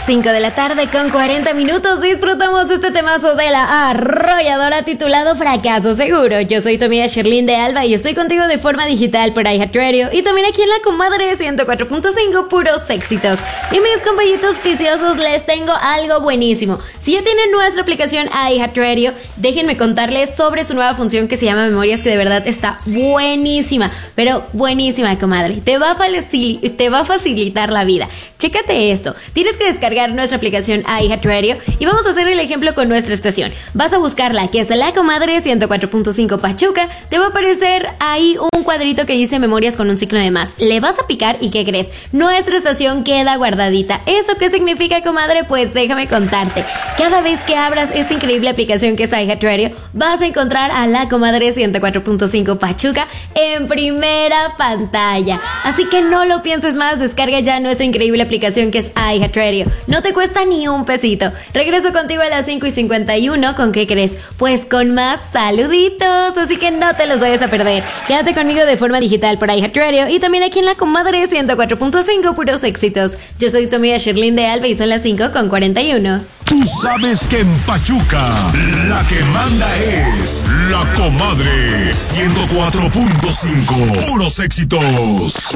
5 de la tarde con 40 minutos disfrutamos este temazo de la arrolladora titulado Fracaso Seguro. Yo soy tu amiga Sherlyn de Alba y estoy contigo de forma digital por iHeartRadio y también aquí en la comadre 104.5 puros éxitos. Y mis compañitos viciosos, les tengo algo buenísimo. Si ya tienen nuestra aplicación iHeartRadio, déjenme contarles sobre su nueva función que se llama Memorias, que de verdad está buenísima, pero buenísima, comadre. Te va a facilitar la vida. Chécate esto. Tienes que descargar nuestra aplicación iHeartRadio y vamos a hacer el ejemplo con nuestra estación. Vas a buscarla, que es la comadre 104.5 Pachuca. Te va a aparecer ahí un cuadrito que dice Memorias con un signo de más. Le vas a picar y ¿qué crees? Nuestra estación queda guardadita. ¿Eso qué significa, comadre? Pues déjame contarte. Cada vez que abras esta increíble aplicación que es iHeartRadio, vas a encontrar a la comadre 104.5 Pachuca en primera pantalla. Así que no lo pienses más, descarga ya nuestra increíble aplicación que es iHeartRadio. No te cuesta ni un pesito. Regreso contigo a las 5:51. ¿Con qué crees? Pues con más saluditos. Así que no te los vayas a perder. Quédate conmigo de forma digital por iHeartRadio y también aquí en la comadre 104.5 puros éxitos. Yo soy tu amiga Sherlyn de Alba y son las 5:41. Tú sabes que en Pachuca la que manda es la comadre 104.5 puros éxitos.